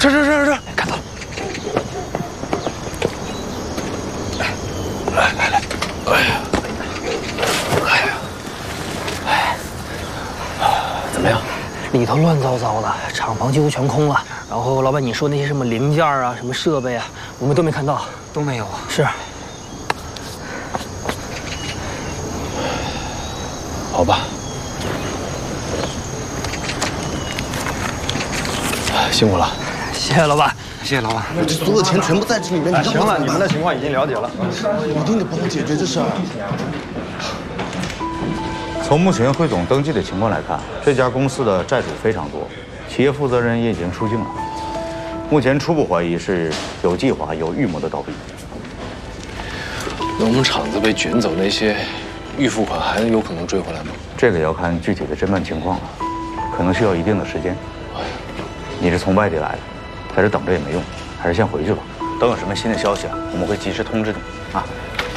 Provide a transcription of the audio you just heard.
这，看到了。来，怎么样？里头乱糟糟的，厂房几乎全空了。然后老板，你说那些什么零件啊、什么设备啊，我们都没看到， 都没有啊。 是。 好吧。 辛苦了， 谢谢老板， 谢谢老板。 这所有钱全部在这里面，你行了，你们的情况已经了解了， 一定得帮我解决这事儿。 从目前汇总登记的情况来看，这家公司的债主非常多，企业负责人也已经出境了。目前初步怀疑是有计划、有预谋的盗币。 那我们厂子被卷走那些预付款，还有可能追回来吗？ 这个也要看具体的侦办情况了，可能需要一定的时间。 你是从外地来的，在这等着也没用，还是先回去吧。等有什么新的消息啊，我们会及时通知你啊。